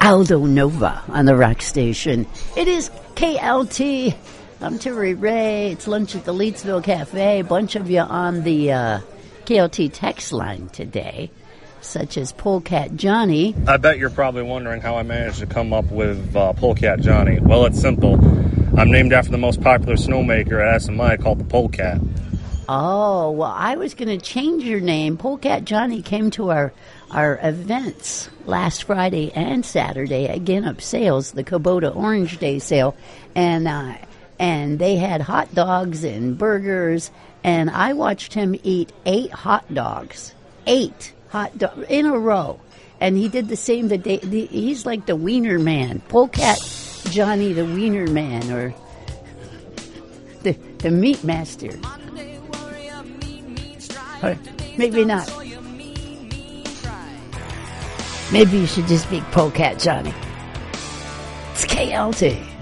Aldo Nova on the rock station. It is KLT. I'm Terry Ray. It's lunch at the Leedsville Cafe. A bunch of you on the KLT text line today, such as Polecat Johnny. I bet you're probably wondering how I managed to come up with Polecat Johnny. Well, it's simple. I'm named after the most popular snowmaker at SMI called the Polecat. Oh, well, I was going to change your name. Polecat Johnny came to our events last Friday and Saturday at Ginup Sales, the Kubota Orange Day sale, and they had hot dogs and burgers, and I watched him eat 8 hot dogs. 8 hot dogs in a row. And he did the same the day. He's like the Wiener Man. Polecat Johnny the Wiener Man, or the Meat Master. Or maybe not. Maybe you should just be Polecat Johnny. It's KLT.